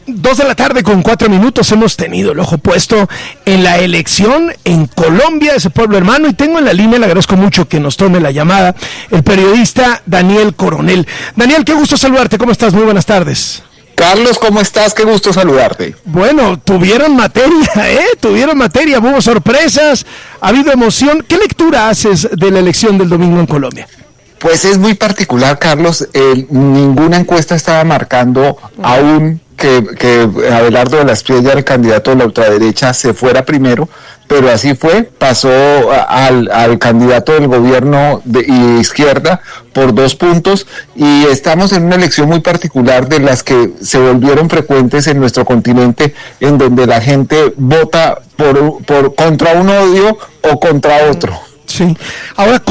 2:04 p.m. Hemos tenido el ojo puesto en la elección en Colombia, ese pueblo hermano, y tengo en la línea, le agradezco mucho que nos tome la llamada, el periodista Daniel Coronel. Daniel, qué gusto saludarte, ¿cómo estás? Muy buenas tardes. Carlos, ¿cómo estás? Qué gusto saludarte. Bueno, tuvieron materia, hubo sorpresas, ha habido emoción. ¿Qué lectura haces de la elección del domingo en Colombia? Pues es muy particular, Carlos, ninguna encuesta estaba marcando aún que Abelardo de la Espriella, el candidato de la ultraderecha, se fuera primero, pero así fue, pasó al candidato del gobierno y izquierda por 2 puntos, y estamos en una elección muy particular de las que se volvieron frecuentes en nuestro continente, en donde la gente vota por contra un odio o contra otro. Sí. Ahora,